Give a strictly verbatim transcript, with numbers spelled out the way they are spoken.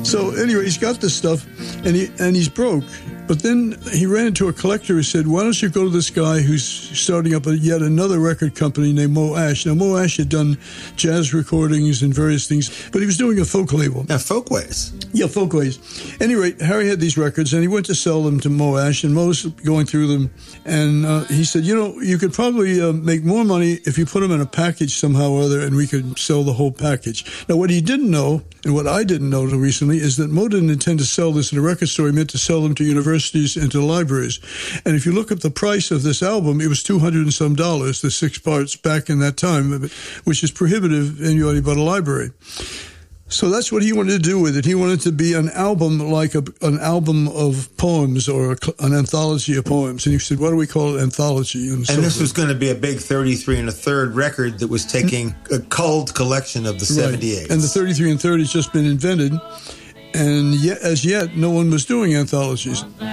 So anyway, he's got this stuff, and he and he's broke. But then he ran into a collector who said, why don't you go to this guy who's starting up a, yet another record company named Mo Ash. Now, Mo Ash had done jazz recordings and various things, but he was doing a folk label. Yeah, Folkways. Yeah, Folkways. At any rate, Harry had these records, and he went to sell them to Mo Ash, and Mo's going through them. And uh, he said, you know, you could probably uh, make more money if you put them in a package somehow or other, and we could sell the whole package. Now, what he didn't know, and what I didn't know until recently, is that Mo didn't intend to sell this in a record store. He meant to sell them to universities and to libraries. And if you look at the price of this album, it was two hundred and some dollars, the six parts back in that time, which is prohibitive anybody but a library. So that's what he wanted to do with it. He wanted to be an album like a, an album of poems or a, an anthology of poems. And he said, why do we call it anthology? And, and so this forth. was going to be a big thirty-three and a third record that was taking a culled collection of the right. seventy-eights. And the thirty-three and third has just been invented. And yet, as yet, no one was doing anthologies.